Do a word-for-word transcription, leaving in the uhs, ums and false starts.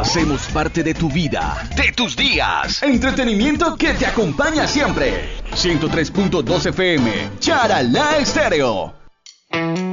Hacemos parte de tu vida, de tus días. Entretenimiento que te acompaña siempre. ciento tres punto dos F M, Charalá Estéreo.